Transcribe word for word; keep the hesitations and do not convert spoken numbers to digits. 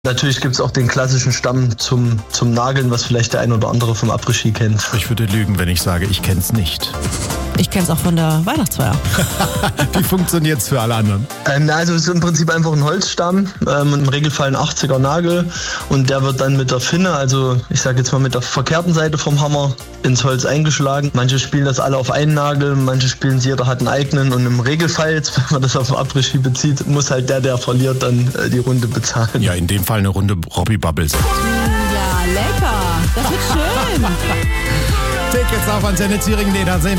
Natürlich gibt es auch den klassischen Stamm zum, zum Nageln, was vielleicht der ein oder andere vom Après-Ski kennt. Ich würde lügen, wenn ich sage, ich kenne es nicht. Ich kenne es auch von der Weihnachtsfeier. Wie funktioniert es für alle anderen? Ähm, also es ist im Prinzip einfach ein Holzstamm, ähm, im Regelfall ein achtziger Nagel und der wird dann mit der Finne, also ich sage jetzt mal mit der verkehrten Seite vom Hammer, ins Holz eingeschlagen. Manche spielen das alle auf einen Nagel, manche spielen es, jeder hat einen eigenen und im Regelfall, jetzt, wenn man das auf den Après-Ski bezieht, muss halt der, der verliert, dann äh, die Runde bezahlen. Ja, in dem Fall eine Runde Robbie Bubbles. Ja, lecker. Das wird schön. Tickets auf Antenne Thüringen, nee, da sehen wir